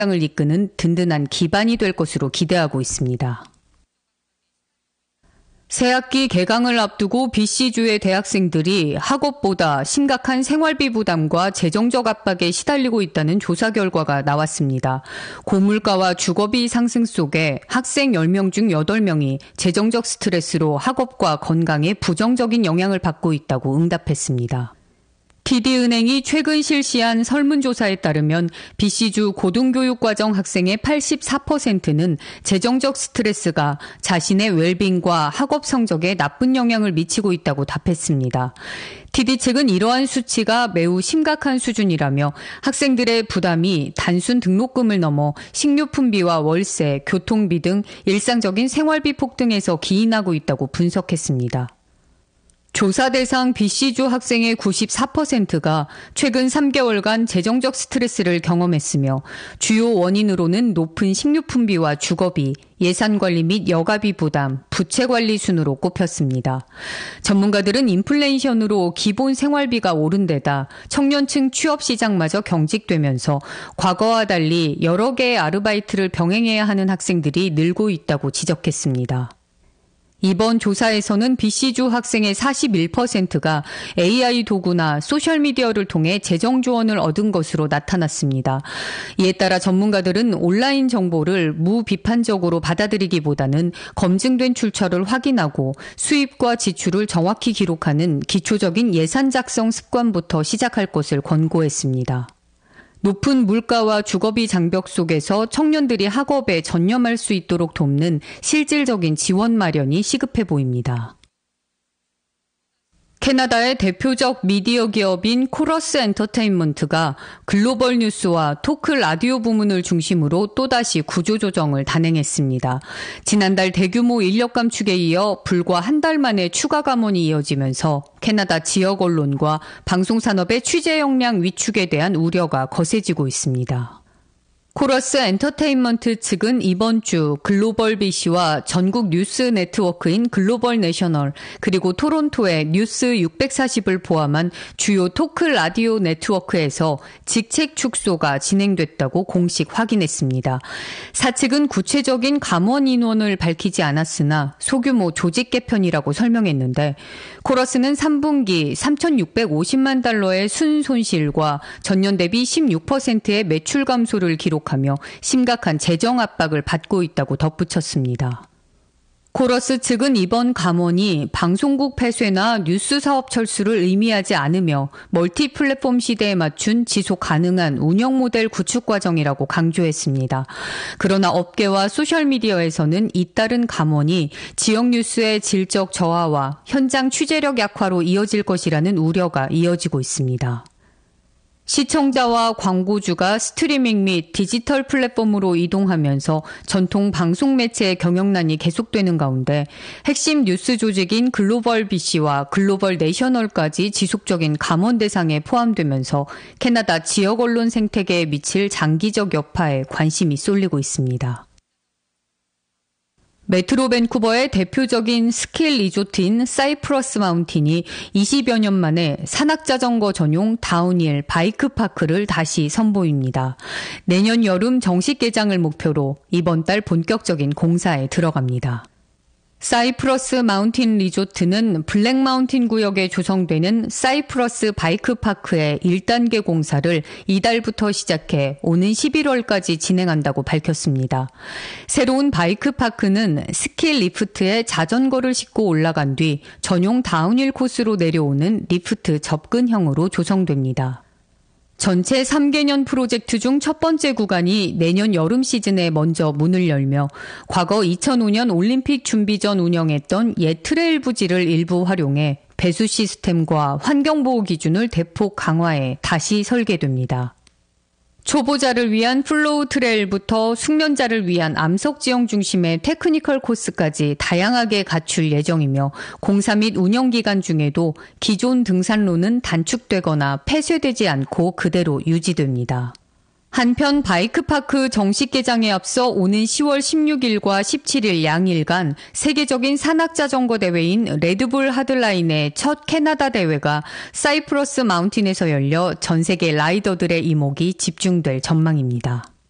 을 이끄는 든든한 기반이 될 것으로 기대하고 있습니다. 새학기 개강을 앞두고 BC주의 대학생들이 학업보다 심각한 생활비 부담과 재정적 압박에 시달리고 있다는 조사 결과가 나왔습니다. 고물가와 주거비 상승 속에 학생 10명 중 8명이 재정적 스트레스로 학업과 건강에 부정적인 영향을 받고 있다고 응답했습니다. TD은행이 최근 실시한 설문조사에 따르면 BC주 고등교육과정 학생의 84%는 재정적 스트레스가 자신의 웰빙과 학업 성적에 나쁜 영향을 미치고 있다고 답했습니다. TD 측은 이러한 수치가 매우 심각한 수준이라며 학생들의 부담이 단순 등록금을 넘어 식료품비와 월세, 교통비 등 일상적인 생활비 폭등에서 기인하고 있다고 분석했습니다. 조사 대상 BC주 학생의 94%가 최근 3개월간 재정적 스트레스를 경험했으며 주요 원인으로는 높은 식료품비와 주거비, 예산관리 및 여가비 부담, 부채관리 순으로 꼽혔습니다. 전문가들은 인플레이션으로 기본 생활비가 오른 데다 청년층 취업시장마저 경직되면서 과거와 달리 여러 개의 아르바이트를 병행해야 하는 학생들이 늘고 있다고 지적했습니다. 이번 조사에서는 BC주 학생의 41%가 AI 도구나 소셜미디어를 통해 재정 조언을 얻은 것으로 나타났습니다. 이에 따라 전문가들은 온라인 정보를 무비판적으로 받아들이기보다는 검증된 출처를 확인하고 수입과 지출을 정확히 기록하는 기초적인 예산 작성 습관부터 시작할 것을 권고했습니다. 높은 물가와 주거비 장벽 속에서 청년들이 학업에 전념할 수 있도록 돕는 실질적인 지원 마련이 시급해 보입니다. 캐나다의 대표적 미디어 기업인 코러스 엔터테인먼트가 글로벌 뉴스와 토크 라디오 부문을 중심으로 또다시 구조조정을 단행했습니다. 지난달 대규모 인력 감축에 이어 불과 한 달 만에 추가 감원이 이어지면서 캐나다 지역 언론과 방송산업의 취재 역량 위축에 대한 우려가 거세지고 있습니다. 코러스 엔터테인먼트 측은 이번 주 글로벌 BC와 전국 뉴스 네트워크인 글로벌 내셔널 그리고 토론토의 뉴스 640을 포함한 주요 토크 라디오 네트워크에서 직책 축소가 진행됐다고 공식 확인했습니다. 사측은 구체적인 감원 인원을 밝히지 않았으나 소규모 조직 개편이라고 설명했는데 코러스는 3분기 3,650만 달러의 순손실과 전년 대비 16%의 매출 감소를 기록하며 심각한 재정 압박을 받고 있다고 덧붙였습니다. 코러스 측은 이번 감원이 방송국 폐쇄나 뉴스 사업 철수를 의미하지 않으며 멀티 플랫폼 시대에 맞춘 지속 가능한 운영 모델 구축 과정이라고 강조했습니다. 그러나 업계와 소셜미디어에서는 잇따른 감원이 지역 뉴스의 질적 저하와 현장 취재력 약화로 이어질 것이라는 우려가 이어지고 있습니다. 시청자와 광고주가 스트리밍 및 디지털 플랫폼으로 이동하면서 전통 방송 매체의 경영난이 계속되는 가운데 핵심 뉴스 조직인 글로벌 BC와 글로벌 내셔널까지 지속적인 감원 대상에 포함되면서 캐나다 지역 언론 생태계에 미칠 장기적 여파에 관심이 쏠리고 있습니다. 메트로 밴쿠버의 대표적인 스킬 리조트인 사이프러스 마운틴이 20여 년 만에 산악자전거 전용 다운힐 바이크 파크를 다시 선보입니다. 내년 여름 정식 개장을 목표로 이번 달 본격적인 공사에 들어갑니다. 사이프러스 마운틴 리조트는 블랙 마운틴 구역에 조성되는 사이프러스 바이크 파크의 1단계 공사를 이달부터 시작해 오는 11월까지 진행한다고 밝혔습니다. 새로운 바이크 파크는 스키 리프트에 자전거를 싣고 올라간 뒤 전용 다운힐 코스로 내려오는 리프트 접근형으로 조성됩니다. 전체 3개년 프로젝트 중 첫 번째 구간이 내년 여름 시즌에 먼저 문을 열며 과거 2005년 올림픽 준비 전 운영했던 옛 트레일 부지를 일부 활용해 배수 시스템과 환경보호 기준을 대폭 강화해 다시 설계됩니다. 초보자를 위한 플로우 트레일부터 숙련자를 위한 암석 지형 중심의 테크니컬 코스까지 다양하게 갖출 예정이며 공사 및 운영 기간 중에도 기존 등산로는 단축되거나 폐쇄되지 않고 그대로 유지됩니다. 한편 바이크파크 정식 개장에 앞서 오는 10월 16일과 17일 양일간 세계적인 산악자전거 대회인 레드불 하드라인의 첫 캐나다 대회가 사이프러스 마운틴에서 열려 전 세계 라이더들의 이목이 집중될 전망입니다.